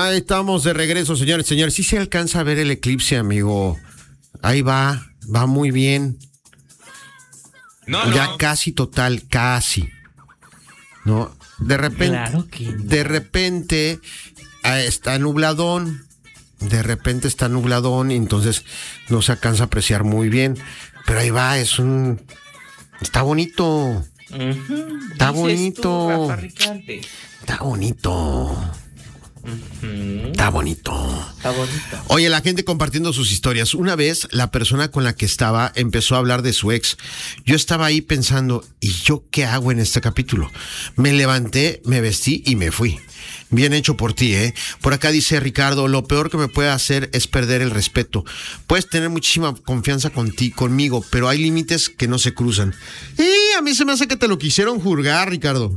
Ahí estamos de regreso, señores, señores. Sí se alcanza a ver el eclipse, amigo. Ahí va muy bien. Ya casi total, casi. ¿No? De repente, claro que no. De repente está nubladón. De repente está nubladón y entonces no se alcanza a apreciar muy bien. Pero ahí va, está bonito. Uh-huh. Está bonito. Tú, Rafa Ricarte. Está bonito. Uh-huh. Está bonito. Está bonito. Oye, la gente compartiendo sus historias. Una vez la persona con la que estaba empezó a hablar de su ex. Yo estaba ahí pensando, ¿y yo qué hago en este capítulo? Me levanté, me vestí y me fui. Bien hecho por ti, ¿eh? Por acá dice Ricardo, lo peor que me puede hacer es perder el respeto. Puedes tener muchísima confianza conmigo, pero hay límites que no se cruzan. Y a mí se me hace que te lo quisieron juzgar, Ricardo.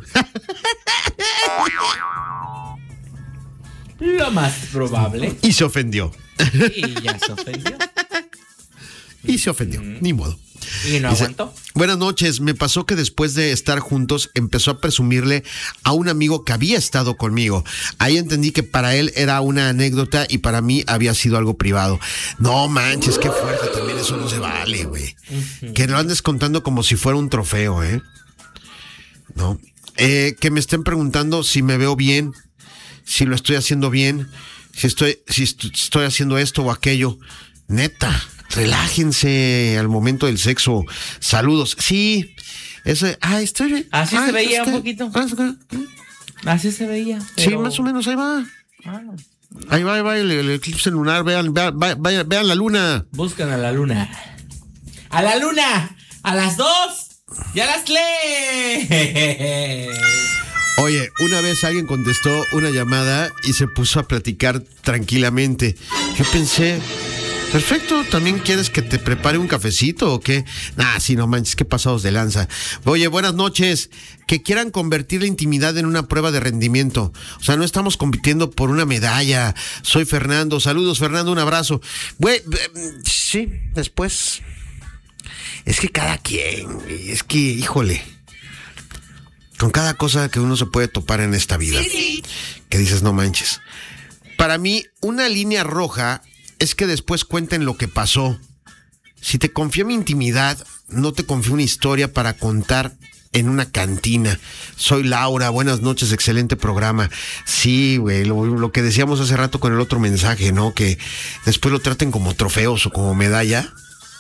Lo más probable. Y se ofendió. Y ya se ofendió. Y se ofendió, ni modo. Y no aguantó. Buenas noches, me pasó que después de estar juntos empezó a presumirle a un amigo que había estado conmigo. Ahí entendí que para él era una anécdota y para mí había sido algo privado. No manches, qué fuerte, también eso no se vale, güey. Uh-huh. Que lo andes contando como si fuera un trofeo, ¿eh? No. Que me estén preguntando si me veo bien, si lo estoy haciendo bien, si estoy haciendo esto o aquello. Neta, relájense al momento del sexo. Saludos. Sí, eso. Estoy bien. Así se veía un poquito. Así se veía. Pero... Sí, más o menos, ahí va. Ahí va el eclipse lunar. Vean la luna. Buscan a la luna. ¡A la luna! ¡A las 2! ¡Ya las lee! Oye, una vez alguien contestó una llamada y se puso a platicar tranquilamente. Yo pensé, perfecto, ¿también quieres que te prepare un cafecito o qué? Sí, no manches, qué pasados de lanza. Oye, buenas noches. Que quieran convertir la intimidad en una prueba de rendimiento. O sea, no estamos compitiendo por una medalla. Soy Fernando. Saludos, Fernando, un abrazo. Sí, después. Es que cada quien, es que, híjole. Con cada cosa que uno se puede topar en esta vida. Sí. Que dices, no manches. Para mí, una línea roja es que después cuenten lo que pasó. Si te confío mi intimidad, no te confío una historia para contar en una cantina. Soy Laura, buenas noches, excelente programa. Sí, güey, lo que decíamos hace rato con el otro mensaje, ¿no? Que después lo traten como trofeos o como medalla.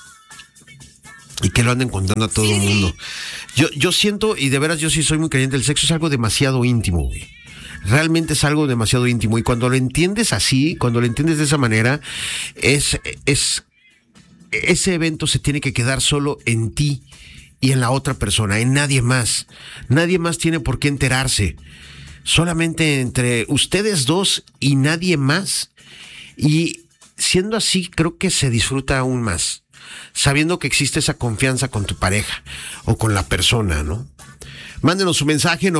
Y que lo anden contando a todo el mundo. Yo siento, y de veras yo sí soy muy creyente, el sexo es algo demasiado íntimo, güey. Realmente es algo demasiado íntimo. Y cuando lo entiendes así, cuando lo entiendes de esa manera, ese evento se tiene que quedar solo en ti y en la otra persona, en nadie más. Nadie más tiene por qué enterarse. Solamente entre ustedes dos y nadie más. Y siendo así, creo que se disfruta aún más. Sabiendo que existe esa confianza con tu pareja o con la persona, ¿no? Mándenos su mensaje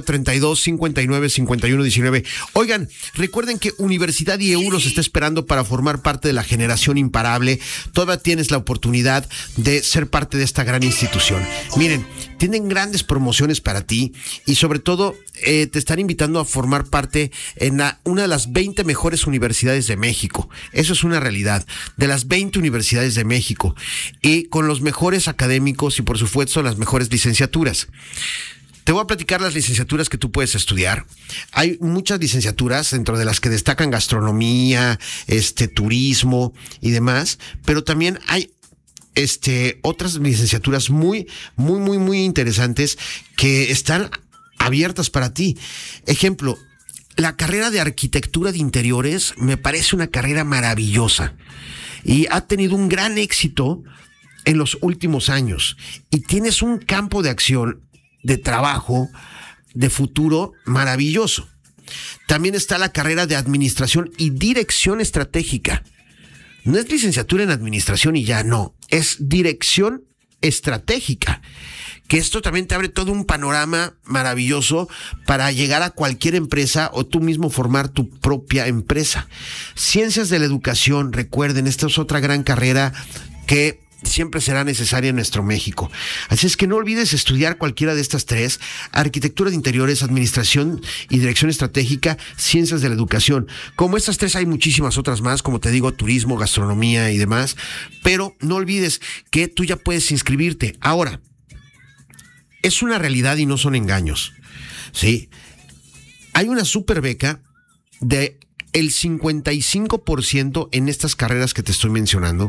9932-595119. Oigan, recuerden que Universidad IEU los está esperando para formar parte de la generación imparable. Todavía tienes la oportunidad de ser parte de esta gran institución. Miren, tienen grandes promociones para ti y sobre todo te están invitando a formar parte en una de las 20 mejores universidades de México. Eso es una realidad. De las 20 universidades de México y con los mejores académicos y por supuesto las mejores licenciaturas. Te voy a platicar las licenciaturas que tú puedes estudiar. Hay muchas licenciaturas, dentro de las que destacan gastronomía, turismo y demás, pero también hay otras licenciaturas muy interesantes que están abiertas para ti. Ejemplo, la carrera de arquitectura de interiores me parece una carrera maravillosa y ha tenido un gran éxito en los últimos años y tienes un campo de acción, de trabajo, de futuro maravilloso. También está la carrera de administración y dirección estratégica. No es licenciatura en administración y ya, no, es dirección estratégica. Que esto también te abre todo un panorama maravilloso para llegar a cualquier empresa o tú mismo formar tu propia empresa. Ciencias de la educación, recuerden, esta es otra gran carrera que siempre será necesaria en nuestro México. Así es que no olvides estudiar cualquiera de estas tres: arquitectura de interiores, administración y dirección estratégica, ciencias de la educación. Como estas tres hay muchísimas otras más, como te digo, turismo, gastronomía y demás, pero no olvides que tú ya puedes inscribirte. Ahora, es una realidad y no son engaños, ¿sí? Hay una super beca de el 55% en estas carreras que te estoy mencionando,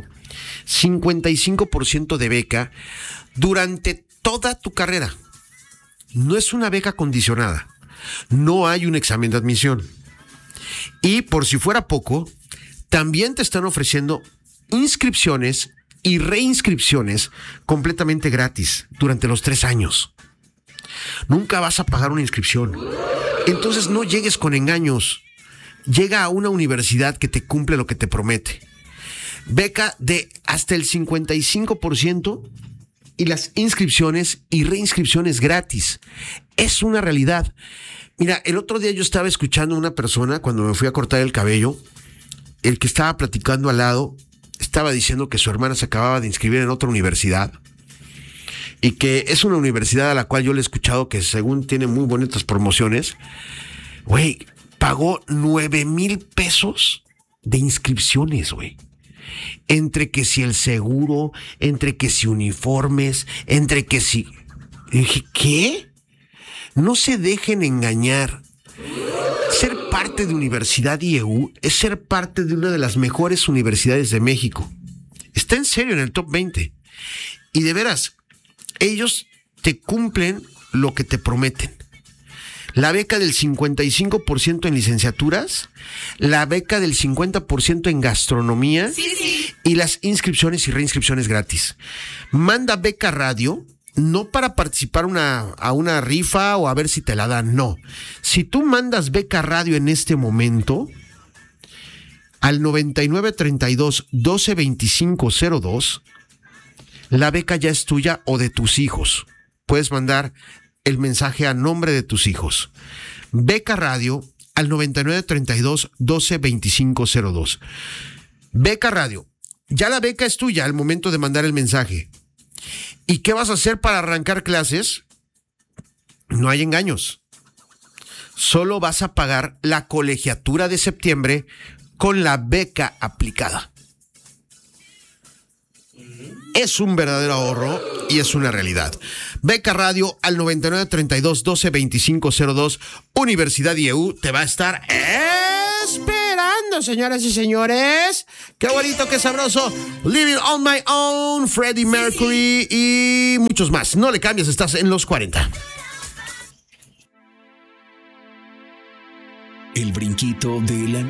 55% de beca durante toda tu carrera. No es una beca condicionada, no hay un examen de admisión. Y por si fuera poco, también te están ofreciendo inscripciones y reinscripciones completamente gratis durante los 3 años. Nunca vas a pagar una inscripción. Entonces no llegues con engaños. Llega a una universidad que te cumple lo que te promete. Beca de hasta el 55% y las inscripciones y reinscripciones gratis. Es una realidad. Mira, el otro día yo estaba escuchando a una persona cuando me fui a cortar el cabello. El que estaba platicando al lado estaba diciendo que su hermana se acababa de inscribir en otra universidad y que es una universidad a la cual yo le he escuchado que según tiene muy bonitas promociones. Güey, pagó 9,000 pesos de inscripciones, güey. Entre que si el seguro, entre que si uniformes, entre que si... Y dije, ¿qué? No se dejen engañar. Ser parte de Universidad IEU es ser parte de una de las mejores universidades de México. Está en serio en el top 20. Y de veras, ellos te cumplen lo que te prometen. La beca del 55% en licenciaturas, la beca del 50% en gastronomía, sí. Y las inscripciones y reinscripciones gratis. Manda Beca Radio, no para participar a una rifa o a ver si te la dan, no. Si tú mandas Beca Radio en este momento al 9932-122502, la beca ya es tuya o de tus hijos. Puedes mandar el mensaje a nombre de tus hijos. Beca Radio al 9932-122502. Beca Radio. Ya la beca es tuya al momento de mandar el mensaje. ¿Y qué vas a hacer para arrancar clases? No hay engaños. Solo vas a pagar la colegiatura de septiembre con la beca aplicada. Es un verdadero ahorro y es una realidad. Beca Radio al 9932-122502. Universidad IEU te va a estar esperando, señoras y señores. Qué bonito, qué sabroso. Living on My Own, Freddie Mercury y muchos más. No le cambies, estás en los 40. El brinquito de la